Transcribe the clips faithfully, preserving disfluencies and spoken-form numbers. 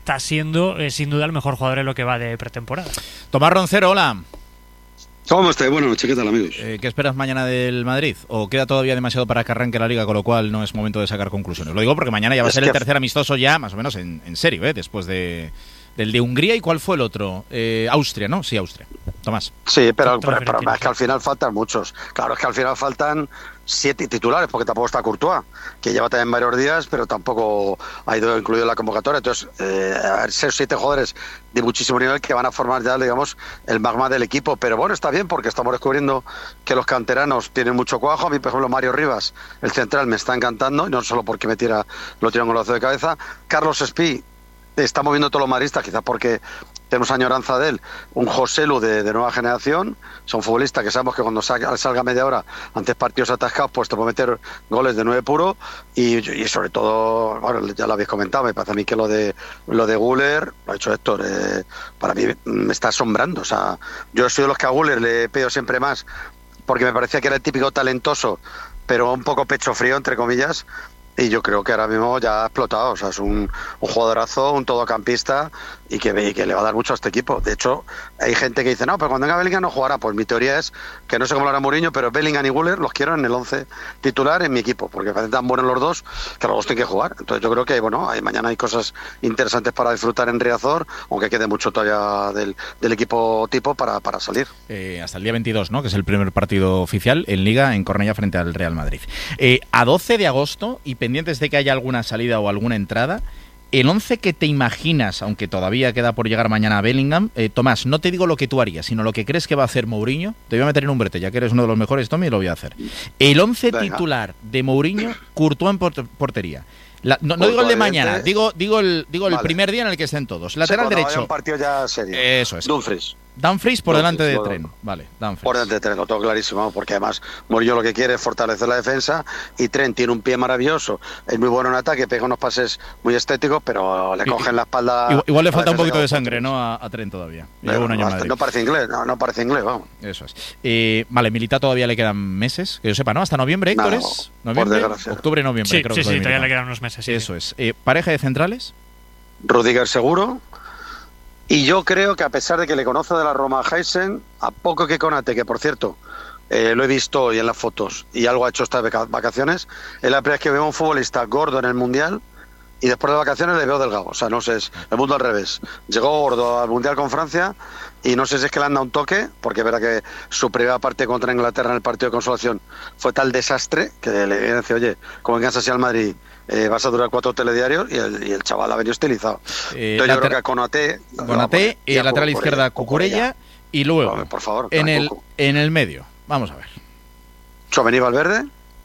está siendo eh, sin duda el mejor jugador en lo que va de pretemporada. Tomás Roncero, hola. ¿Cómo estáis? Buenas noches, ¿qué tal, amigos? Eh, ¿Qué esperas mañana del Madrid? ¿O queda todavía demasiado para que arranque la Liga, con lo cual no es momento de sacar conclusiones? Lo digo porque mañana ya va a ser el tercer amistoso ya, más o menos en, en serio, ¿eh? Después de del de Hungría. ¿Y cuál fue el otro? Eh, Austria, ¿no? Sí, Austria. Tomás. Sí, pero, pero, pero es que al final faltan muchos. Claro, es que al final faltan siete titulares, porque tampoco está Courtois, que lleva también varios días, pero tampoco ha ido incluido en la convocatoria. Entonces, eh, ser siete jugadores de muchísimo nivel que van a formar ya, digamos, el magma del equipo. Pero bueno, está bien, porque estamos descubriendo que los canteranos tienen mucho cuajo. A mí, por ejemplo, Mario Rivas, el central, me está encantando, y no solo porque me tira, lo tira un golazo de cabeza. Carlos Espí está moviendo todos los madridistas, quizás porque tenemos añoranza de él. Un Joselu de, de nueva generación, son futbolistas que sabemos que cuando salga, salga media hora antes partidos atascados, pues te puede meter goles de nueve puro, y, y sobre todo, bueno, ya lo habéis comentado, me parece a mí que lo de lo de Güler, lo ha hecho Héctor, eh, para mí me está asombrando. O sea, yo soy de los que a Güler le pido siempre más, porque me parecía que era el típico talentoso, pero un poco pecho frío, entre comillas. Y yo creo que ahora mismo ya ha explotado. O sea, es un, un jugadorazo, un todocampista, y que, y que le va a dar mucho a este equipo. De hecho, hay gente que dice, no, pero cuando venga Bellingham no jugará. Pues mi teoría es que no sé cómo lo hará Mourinho, pero Bellingham y Güler los quiero en el once titular en mi equipo, porque me parecen tan buenos los dos que los dos tienen que jugar. Entonces yo creo que, bueno, hay, mañana hay cosas interesantes para disfrutar en Riazor, aunque quede mucho todavía del, del equipo tipo para, para salir. Eh, hasta el día veintidós, ¿no? Que es el primer partido oficial en Liga en Cornellá frente al Real Madrid. Eh, a doce de agosto, y pendientes de que haya alguna salida o alguna entrada, el once que te imaginas, aunque todavía queda por llegar mañana a Bellingham, eh, Tomás, no te digo lo que tú harías, sino lo que crees que va a hacer Mourinho. Te voy a meter en un brete, ya que eres uno de los mejores, Tommy, y lo voy a hacer. El once titular de Mourinho, Courtois en por- portería. La, no, no digo el de mañana, digo digo el digo el vale. primer día en el que estén todos. Lateral sí, derecho. Un partido ya serio. Eso es. Dumfries. Dumfries por Dumfries, delante de bueno. Tren. Vale, Dumfries. Por delante de Tren, lo tengo clarísimo, porque además Mourinho lo que quiere es fortalecer la defensa, y Tren tiene un pie maravilloso, es muy bueno en ataque, pega unos pases muy estéticos, pero le cogen la espalda. Igual, igual le falta un poquito de sangre, ¿no? A, a Tren todavía. Pero, un año no, no parece inglés, no, no parece inglés, vamos. Eso es. Eh, vale, Militao todavía le quedan meses, que yo sepa, ¿no? Hasta noviembre, Héctor, no, ¿es? ¿Noviembre? Octubre, noviembre, sí, creo sí, que sí, sí, todavía le quedan unos meses. Sí, Eso sí. es. Eh, ¿Pareja de centrales? Rudiger seguro. Y yo creo que, a pesar de que le conoce de la Roma a Heisen, a poco que Konate, que por cierto eh, lo he visto hoy en las fotos y algo ha hecho estas vacaciones, es la primera vez que veo a un futbolista gordo en el Mundial y después de vacaciones le veo delgado. O sea, no sé, es el mundo al revés. Llegó gordo al Mundial con Francia y no sé si es que le han dado un toque, porque es verdad que su primera parte contra Inglaterra en el partido de consolación fue tal desastre que le viene a decir, oye, como vengas así al Madrid, Eh, vas a durar cuatro telediarios, y el, y el chaval ha venido estilizado. Eh, Entonces later- yo creo que a Konaté, Konaté, y el lateral izquierda Cucurella, y luego Vale, por favor, en claro, el Cucu. en el medio. Vamos a ver. Tchouaméni, Valverde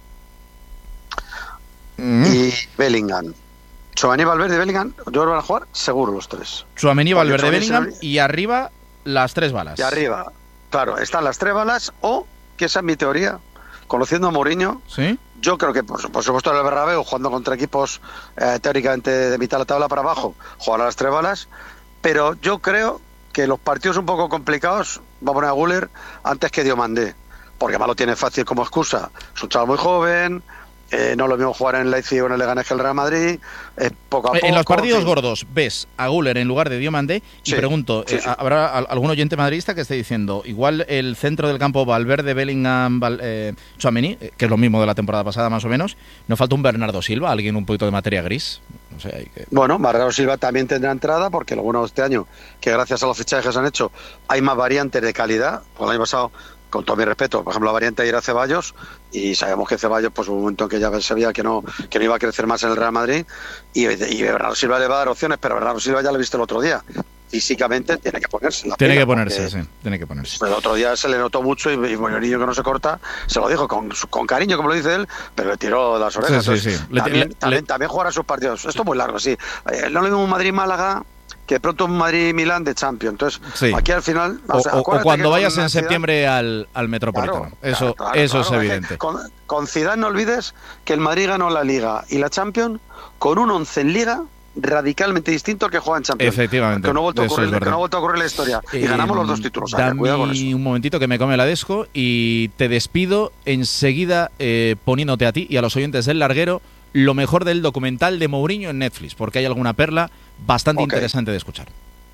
Mm. y Bellingham. Tchouaméni, Valverde y Bellingham, yo creo que van a jugar seguro los tres. Tchouaméni, Valverde, Tchouaméni Bellingham, se- y arriba las tres balas. Y arriba, claro, están las tres balas, o, que esa es mi teoría, conociendo a Mourinho, ¿Sí? yo creo que, por, por supuesto, en el Bernabéu, jugando contra equipos eh, teóricamente de mitad de la tabla para abajo, jugará las tres balas, pero yo creo que los partidos un poco complicados va a poner a Güler antes que Diomandé, porque más lo tiene fácil como excusa. Es un chaval muy joven, eh, no es lo mismo jugar en Leipzig o en el Leganés que el Real Madrid, eh, poco a poco. En los partidos en fin. gordos ves a Güler en lugar de Diomandé y Sí, pregunto, sí, eh, sí. ¿habrá al- algún oyente madridista que esté diciendo igual el centro del campo Valverde, Bellingham, Val, eh, Tchouaméni, eh, que es lo mismo de la temporada pasada más o menos, ¿no falta un Bernardo Silva, alguien un poquito de materia gris? O sea, hay que... Bueno, Bernardo Silva también tendrá entrada, porque lo bueno de este año, que gracias a los fichajes que se han hecho, hay más variantes de calidad. Pues el año pasado, con todo mi respeto, por ejemplo, la variante de ir a Ceballos, y sabemos que Ceballos, pues un momento en que ya se veía que no, que no iba a crecer más en el Real Madrid, y, y Bernardo Silva le va a dar opciones, pero Bernardo Silva ya lo viste el otro día. Físicamente tiene que ponerse. La Tiene pila, que ponerse, porque, sí, tiene que ponerse. pues, el otro día se le notó mucho, y, y bueno, el niño que no se corta, se lo dijo con, con cariño, como lo dice él, pero le tiró las orejas. Sí, sí, Entonces, sí. Le- también, le- también, le- también jugará sus partidos. Esto es muy largo, sí. Eh, no lo mismo un Madrid-Málaga que pronto un Madrid-Milán de Champions. Entonces, Sí. aquí al final... O, sea, o- o acuérdate cuando que vayas con en la Zidane- septiembre al, al Metropolitano. Claro, eso claro, claro, eso claro, es evidente. que Con, con Zidane no olvides que el Madrid ganó la Liga y la Champions con un once en Liga radicalmente distinto al que juega en Champions. Efectivamente, Que no ha vuelto a eso ocurrir, es que verdad. no ha vuelto a ocurrir en la historia. Y Eh, ganamos los dos títulos. O sea, que cuidado con dame eso. un momentito que me come la desco y te despido enseguida eh, poniéndote a ti y a los oyentes del larguero lo mejor del documental de Mourinho en Netflix, porque hay alguna perla bastante okay. interesante de escuchar.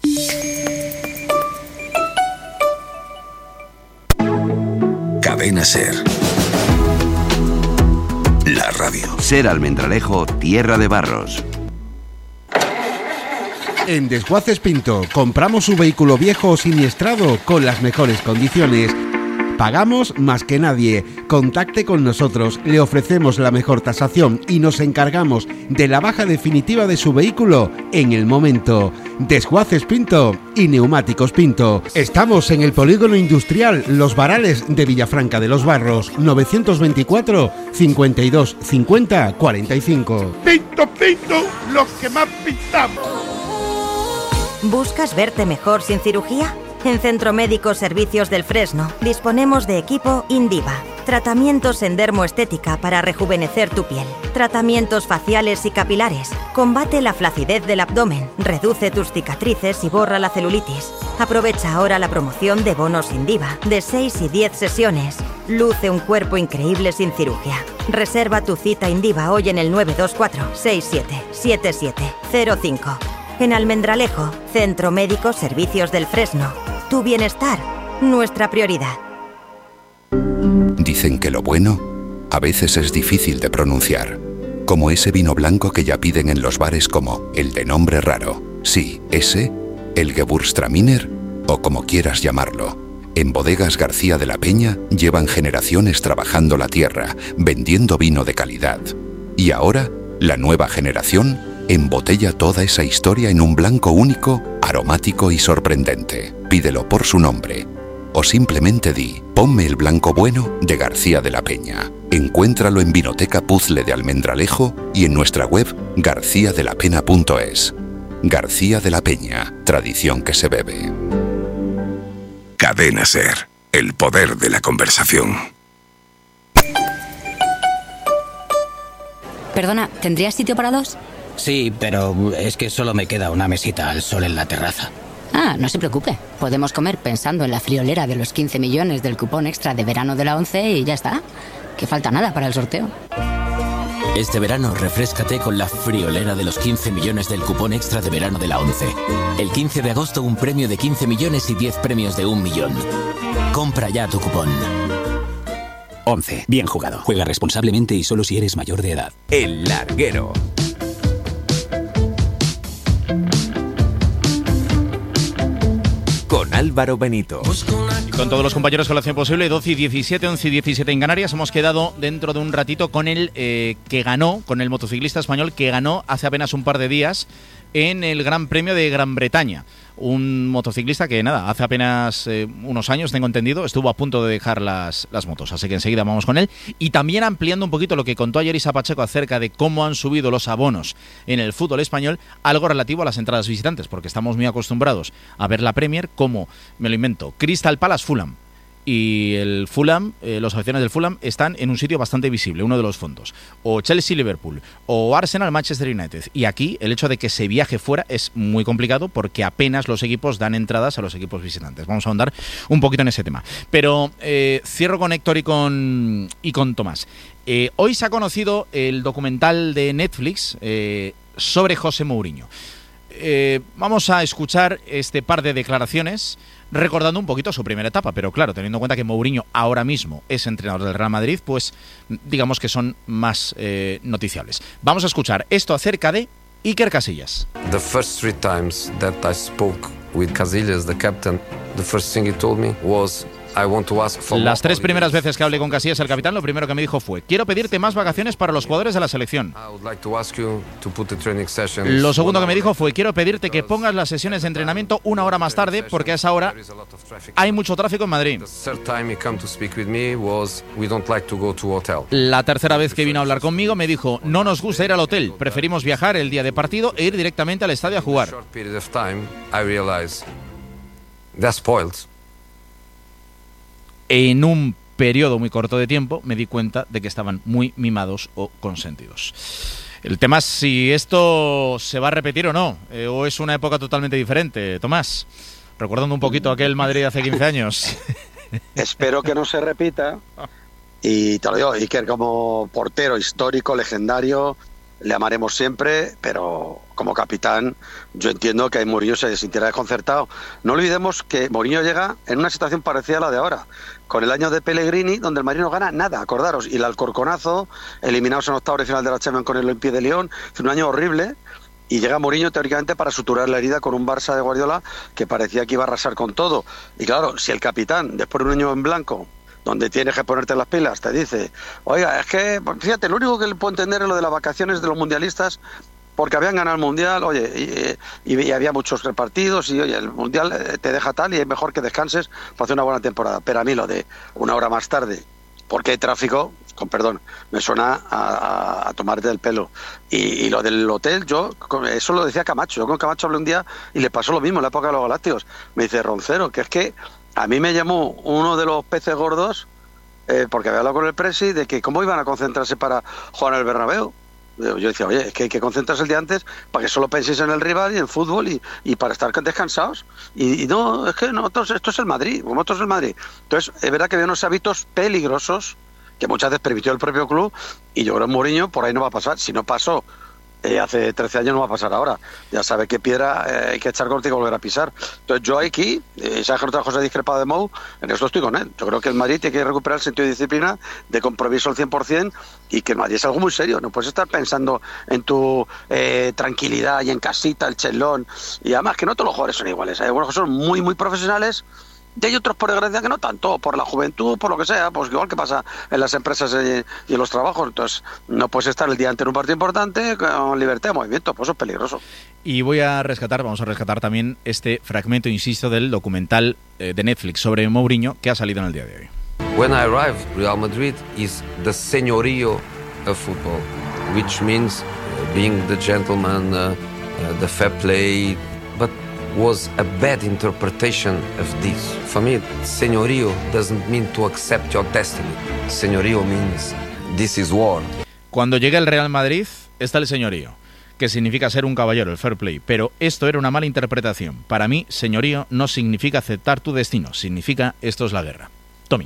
Cadena SER. La radio. SER Almendralejo, tierra de barros. En Desguaces Pinto compramos su vehículo viejo o siniestrado con las mejores condiciones. Pagamos más que nadie. Contacte con nosotros, le ofrecemos la mejor tasación y nos encargamos de la baja definitiva de su vehículo en el momento. Desguaces Pinto y Neumáticos Pinto. Estamos en el Polígono Industrial Los Varales de Villafranca de los Barros, novecientos veinticuatro, cincuenta y dos, cincuenta, cuarenta y cinco. Pinto, Pinto, los que más pintamos. ¿Buscas verte mejor sin cirugía? En Centro Médico Servicios del Fresno disponemos de equipo Indiva. Tratamientos en dermoestética para rejuvenecer tu piel. Tratamientos faciales y capilares. Combate la flacidez del abdomen. Reduce tus cicatrices y borra la celulitis. Aprovecha ahora la promoción de bonos Indiva de seis y diez sesiones. Luce un cuerpo increíble sin cirugía. Reserva tu cita Indiva hoy en el nueve dos cuatro, seis siete, siete siete cero cinco. En Almendralejo, Centro Médico Servicios del Fresno. Tu bienestar, nuestra prioridad. Dicen que lo bueno a veces es difícil de pronunciar. Como ese vino blanco que ya piden en los bares como el de nombre raro. Sí, ese, el Gewürztraminer o como quieras llamarlo. En Bodegas García de la Peña llevan generaciones trabajando la tierra, vendiendo vino de calidad. Y ahora, la nueva generación embotella toda esa historia en un blanco único, aromático y sorprendente. Pídelo por su nombre. O simplemente di, ponme el blanco bueno de García de la Peña. Encuéntralo en Vinoteca Puzzle de Almendralejo y en nuestra web garcía de la pena punto es. García de la Peña, tradición que se bebe. Cadena SER, el poder de la conversación. Perdona, ¿tendrías sitio para dos? Sí, pero es que solo me queda una mesita al sol en la terraza. Ah, no se preocupe. Podemos comer pensando en la friolera de los quince millones del cupón extra de verano de la once y ya está. Que falta nada para el sorteo. Este verano refréscate con la friolera de los quince millones del cupón extra de verano de la once. El quince de agosto un premio de quince millones y diez premios de un millón. Compra ya tu cupón. once. Bien jugado. Juega responsablemente y solo si eres mayor de edad. El Larguero. Con Álvaro Benito. Y con todos los compañeros con la acción posible, doce y diecisiete, once y diecisiete en Canarias. Hemos quedado dentro de un ratito con el eh, que ganó, con el motociclista español que ganó hace apenas un par de días en el Gran Premio de Gran Bretaña. Un motociclista que, nada, hace apenas eh, unos años, tengo entendido, estuvo a punto de dejar las, las motos. Así que enseguida vamos con él. Y también ampliando un poquito lo que contó ayer Isa Pacheco acerca de cómo han subido los abonos en el fútbol español, algo relativo a las entradas visitantes, porque estamos muy acostumbrados a ver la Premier como, me lo invento, Crystal Palace Fulham. Y el Fulham, eh, los aficionados del Fulham están en un sitio bastante visible, uno de los fondos. O Chelsea-Liverpool, o Arsenal-Manchester United. Y aquí el hecho de que se viaje fuera es muy complicado porque apenas los equipos dan entradas a los equipos visitantes. Vamos a ahondar un poquito en ese tema. Pero eh, cierro con Héctor y con, y con Tomás. Eh, hoy se ha conocido el documental de Netflix eh, sobre José Mourinho. Eh, vamos a escuchar este par de declaraciones recordando un poquito su primera etapa, pero claro, teniendo en cuenta que Mourinho ahora mismo es entrenador del Real Madrid, pues digamos que son más eh, noticiables. Vamos a escuchar esto acerca de Iker Casillas. The first three times that I spoke with Casillas, the captain, the first thing he told me was I want to ask for Las tres primeras veces que hablé con Casillas, el capitán, lo primero que me dijo fue: quiero pedirte más vacaciones para los jugadores de la selección. Lo segundo que me dijo fue: quiero pedirte que pongas las sesiones de entrenamiento una hora más tarde, porque a esa hora hay mucho tráfico en Madrid. La tercera vez que vino a hablar conmigo me dijo: no nos gusta ir al hotel, preferimos viajar el día de partido e ir directamente al estadio a jugar. En un periodo muy corto de tiempo me di cuenta de que estaban muy mimados o consentidos. El tema es si esto se va a repetir o no, eh, o es una época totalmente diferente. Tomás, recordando un poquito aquel Madrid hace quince años. Espero que no se repita. Y te lo digo, Iker como portero histórico, legendario, le amaremos siempre, pero como capitán yo entiendo que ahí Mourinho se sintiera desconcertado. No olvidemos que Mourinho llega en una situación parecida a la de ahora, con el año de Pellegrini, donde el Madrid no gana nada, acordaros, y el Alcorconazo, eliminados en octavos de final de la Champions con el Olympique de Lyon, es un año horrible. Y llega Mourinho teóricamente para suturar la herida con un Barça de Guardiola que parecía que iba a arrasar con todo. Y claro, si el capitán, después de un año en blanco, donde tienes que ponerte las pilas, te dice, oiga, es que, fíjate, lo único que le puedo entender es lo de las vacaciones de los mundialistas, porque habían ganado el Mundial, oye, y, y, y había muchos repartidos, y oye, el Mundial te deja tal, y es mejor que descanses para hacer una buena temporada. Pero a mí lo de una hora más tarde, porque hay tráfico, con perdón, me suena a, a, a tomarte del pelo. Y, y lo del hotel, yo, eso lo decía Camacho, yo con Camacho hablé un día y le pasó lo mismo en la época de los Galácticos. Me dice, Roncero, que es que a mí me llamó uno de los peces gordos, eh, porque había hablado con el presi, de que cómo iban a concentrarse para jugar en el Bernabéu. Yo decía, oye, es que hay que concentrarse el día antes para que solo penséis en el rival y en fútbol y, y para estar descansados. Y, y no, es que nosotros, esto es el Madrid, nosotros es el Madrid. Entonces, es verdad que había unos hábitos peligrosos que muchas veces permitió el propio club, y yo creo que Mourinho por ahí no va a pasar. Si no pasó eh, hace trece años, no va a pasar ahora. Ya sabe qué piedra eh, hay que echar corte y volver a pisar. Entonces yo aquí, eh, sabes que otra cosa discrepada de Mou, en esto estoy con él. Yo creo que el Madrid tiene que recuperar el sentido de disciplina, de compromiso al cien por ciento, y que el Madrid es algo muy serio. No puedes estar pensando en tu eh, tranquilidad y en casita, el chelón, y además que no todos los jugadores son iguales. Hay algunos que son muy, muy profesionales, y hay otros, por desgracia, que no tanto, por la juventud, por lo que sea, pues igual que pasa en las empresas y en los trabajos. Entonces, no puedes estar el día antes en un partido importante con libertad de movimiento, pues eso es peligroso. Y voy a rescatar, vamos a rescatar también este fragmento, insisto, del documental eh, de Netflix sobre Mourinho que ha salido en el día de hoy. When I arrived, Real Madrid is the señorío of football, which means being the gentleman, uh, uh, the fair play, but was a bad interpretation of this. For me, señorío doesn't mean to accept your destiny. Señorío means this is war. Cuando llega el Real Madrid, está el señorío, que significa ser un caballero, el fair play. Pero esto era una mala interpretación. Para mí, señorío no significa aceptar tu destino, significa esto es la guerra. Tommy.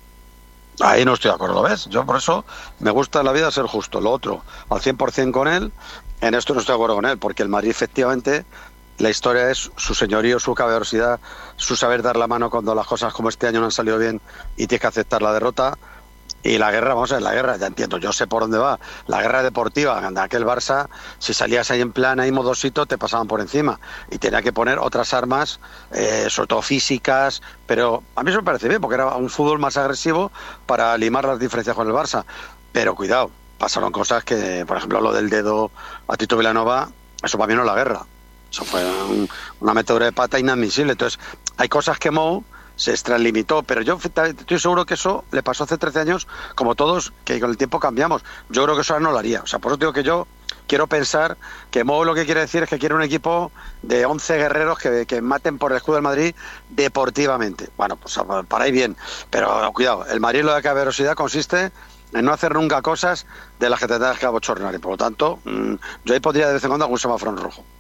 Ahí no estoy de acuerdo, ¿ves? Yo por eso me gusta en la vida ser justo. Lo otro, al cien por ciento con él, en esto no estoy de acuerdo con él, porque el Madrid efectivamente... La historia es su señorío, su caballerosidad, su saber dar la mano cuando las cosas como este año no han salido bien y tienes que aceptar la derrota. Y la guerra, vamos a ver, la guerra, ya entiendo, yo sé por dónde va. La guerra deportiva, de aquel Barça, si salías ahí en plan, ahí modosito, te pasaban por encima. Y tenía que poner otras armas, eh, sobre todo físicas, pero a mí eso me parece bien, porque era un fútbol más agresivo para limar las diferencias con el Barça. Pero cuidado, pasaron cosas que, por ejemplo, lo del dedo a Tito Vilanova, eso para mí no es la guerra. Eso fue un, una metedura de pata inadmisible. Entonces, hay cosas que Mou se extralimitó, pero yo estoy seguro que eso le pasó hace trece años, como todos, que con el tiempo cambiamos. Yo creo que eso ahora no lo haría. O sea, por eso digo que yo quiero pensar que Mou lo que quiere decir es que quiere un equipo de once guerreros que, que maten por el escudo del Madrid deportivamente. Bueno, pues para ahí bien. Pero cuidado, el Madrid lo de caballerosidad consiste en no hacer nunca cosas de las que te tengas que abochornar. Y por lo tanto, mmm, yo ahí podría de vez en cuando algún semáforo en rojo.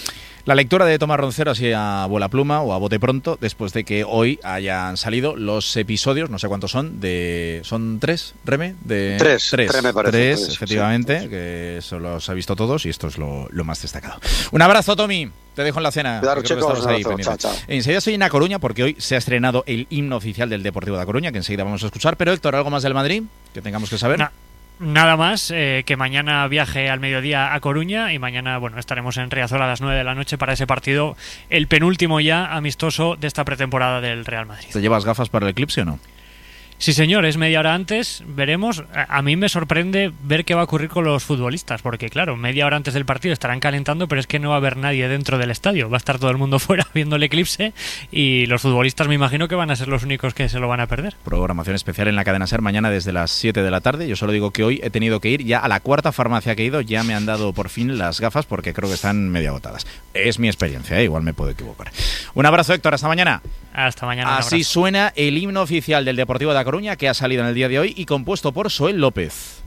La lectura de Tomás Roncero así a bola pluma o a bote pronto, después de que hoy hayan salido los episodios, no sé cuántos son, de ¿son tres, Reme? De, tres, tres, tres, me parece, tres, tres efectivamente, sí, que eso los ha visto todos y esto es lo, lo más destacado. Un abrazo, Tommy. Te dejo en la cena. Claro, chicos, ahí chao, chao. Enseguida estoy en A Coruña porque hoy se ha estrenado el himno oficial del Deportivo de A Coruña, que enseguida vamos a escuchar. Pero Héctor, ¿algo más del Madrid que tengamos que saber? No. Nada más, eh, que mañana viaje al mediodía a Coruña y mañana, bueno, estaremos en Riazor a las nueve de la noche para ese partido, el penúltimo ya amistoso de esta pretemporada del Real Madrid. ¿Te llevas gafas para el eclipse o no? Sí, señor, es media hora antes, veremos. A mí me sorprende ver qué va a ocurrir con los futbolistas, porque claro, media hora antes del partido estarán calentando, pero es que no va a haber nadie dentro del estadio, va a estar todo el mundo fuera viendo el eclipse y los futbolistas me imagino que van a ser los únicos que se lo van a perder. Programación especial en la cadena SER mañana desde las siete de la tarde. Yo solo digo que hoy he tenido que ir ya a la cuarta farmacia que he ido, ya me han dado por fin las gafas porque creo que están medio agotadas. Es mi experiencia, ¿eh? Igual me puedo equivocar. Un abrazo, Héctor, hasta mañana. Hasta mañana. Así suena el himno oficial del Deportivo de A Coruña, que ha salido en el día de hoy y compuesto por Soel López.